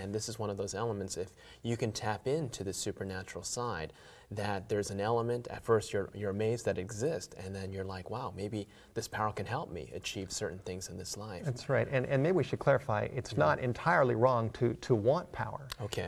And this is one of those elements, if you can tap into the supernatural side, that there's an element, at first you're amazed that it exists, and then you're like, wow, maybe this power can help me achieve certain things in this life. That's right. And maybe we should clarify, it's not entirely wrong to want power. Okay.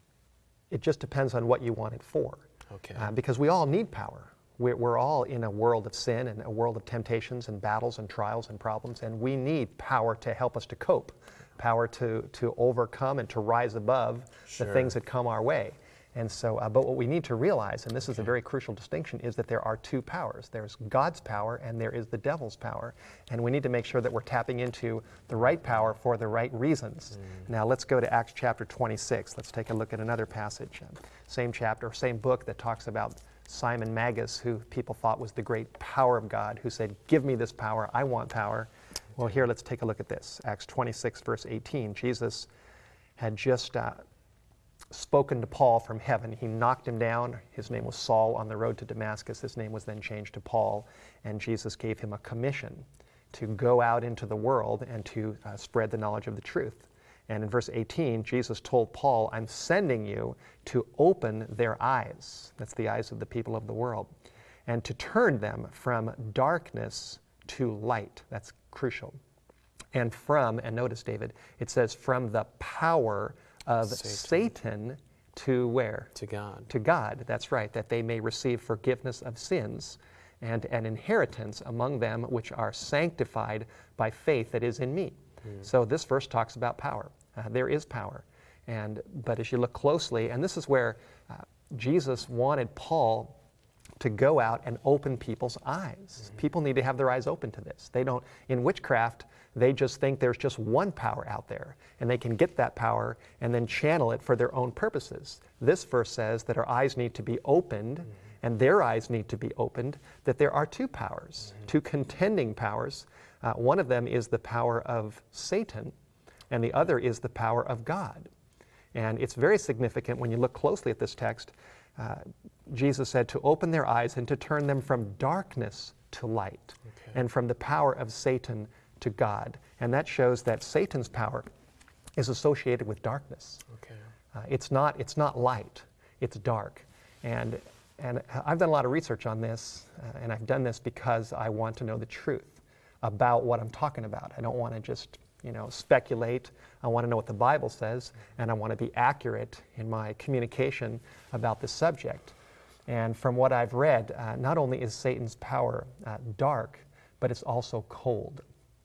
It just depends on what you want it for. Okay. Because we all need power. We're all in a world of sin and a world of temptations and battles and trials and problems, and we need power to help us to cope, power to overcome and to rise above the things that come our way. And so, but what we need to realize, and this is a very crucial distinction, is that there are two powers. There's God's power and there is the devil's power. And we need to make sure that we're tapping into the right power for the right reasons. Now let's go to Acts chapter 26. Let's take a look at another passage. Same chapter, same book that talks about Simon Magus, who people thought was the great power of God, who said, give me this power, I want power. Well, here, let's take a look at this. Acts 26, verse 18. Jesus had just spoken to Paul from heaven. He knocked him down. His name was Saul on the road to Damascus. His name was then changed to Paul, and Jesus gave him a commission to go out into the world and to spread the knowledge of the truth. And in verse 18, Jesus told Paul, I'm sending you to open their eyes. That's the eyes of the people of the world. And to turn them from darkness to light. That's crucial. And from, and notice, David, it says from the power of Satan to where? To God. To God, that's right, that they may receive forgiveness of sins and an inheritance among them which are sanctified by faith that is in me. So this verse talks about power. There is power. But as you look closely, and this is where Jesus wanted Paul to go out and open people's eyes. People need to have their eyes open to this. They don't, in witchcraft, they just think there's just one power out there, and they can get that power and then channel it for their own purposes. This verse says that our eyes need to be opened, and their eyes need to be opened, that there are two powers, two contending powers. One of them is the power of Satan, and the other is the power of God. And it's very significant when you look closely at this text. Jesus said to open their eyes and to turn them from darkness to light, and from the power of Satan to God. And that shows that Satan's power is associated with darkness. It's not light, it's dark. And I've done a lot of research on this, and I've done this because I want to know the truth about what I'm talking about. I don't want to just speculate. I want to know what the Bible says, and I want to be accurate in my communication about this subject. And from what I've read, not only is Satan's power dark, but it's also cold.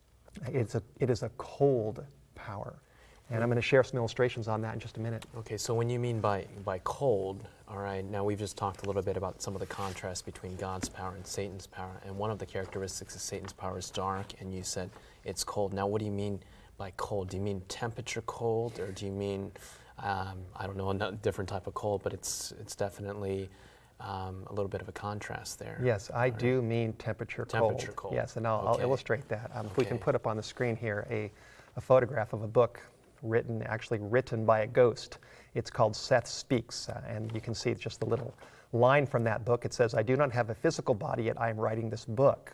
It is a cold power. And I'm going to share some illustrations on that in just a minute. Okay, so when you mean by cold, all right, now we've just talked a little bit about some of the contrast between God's power and Satan's power, and one of the characteristics of Satan's power is dark, and you said it's cold. Now, what do you mean by cold? Do you mean temperature cold, or do you mean, I don't know, a different type of cold, but it's definitely a little bit of a contrast there. Yes, I do mean temperature cold. Yes, and I'll illustrate that. We can put up on the screen here a photograph of a book actually written by a ghost. It's called Seth Speaks, and you can see just the little line from that book. It says, I do not have a physical body, yet I am writing this book.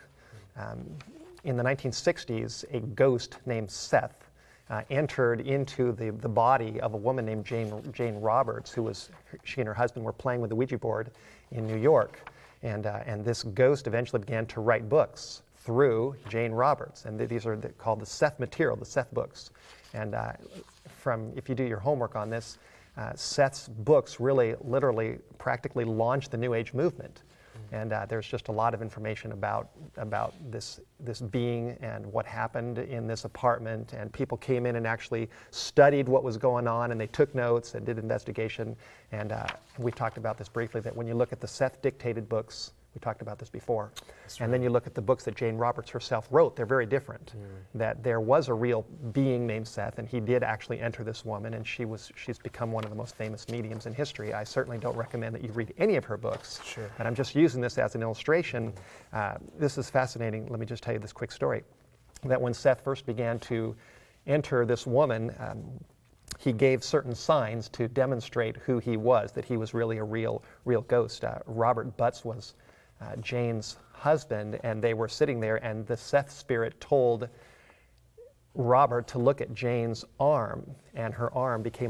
In the 1960s, a ghost named Seth entered into the body of a woman named Jane Roberts, she and her husband were playing with the Ouija board in New York. And this ghost eventually began to write books through Jane Roberts. And these are called the Seth material, the Seth books. And if you do your homework on this, Seth's books really, literally, practically launched the New Age movement. And there's just a lot of information about this being and what happened in this apartment. And people came in and actually studied what was going on, and they took notes and did investigation. And we've talked about this briefly, that when you look at the Seth dictated books, we talked about this before. And then you look at the books that Jane Roberts herself wrote, they're very different. That there was a real being named Seth, and he did actually enter this woman, and she's become one of the most famous mediums in history. I certainly don't recommend that you read any of her books. And I'm just using this as an illustration. This is fascinating. Let me just tell you this quick story. That when Seth first began to enter this woman, he gave certain signs to demonstrate who he was, that he was really a real ghost. Robert Butts was Jane's husband, and they were sitting there, and the Seth spirit told Robert to look at Jane's arm, and her arm became